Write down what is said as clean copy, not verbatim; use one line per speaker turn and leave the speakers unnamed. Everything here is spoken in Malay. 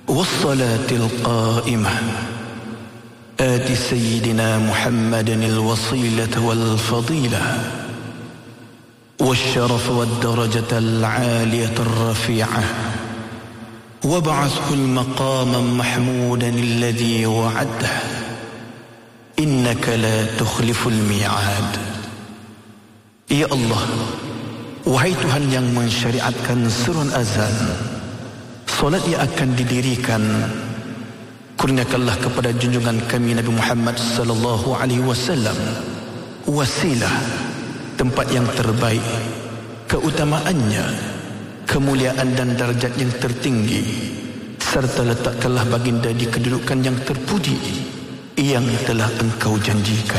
والصلاة القائمة آت سيدنا محمد الوصيلة والفضيلة والشرف والدرجة العالية الرفيعة وابعثه المقاما محمودا الذي وعده إنك لا تخلف الميعاد. Ya Allah, wahai Tuhan yang mensyariatkan seruan azan, solat yang akan didirikan, kurniakanlah kepada junjungan kami Nabi Muhammad sallallahu alaihi wasallam wasilah, tempat yang terbaik, keutamaannya, kemuliaan dan darjat yang tertinggi, serta letakkanlah baginda di kedudukan yang terpuji yang telah Engkau janjikan.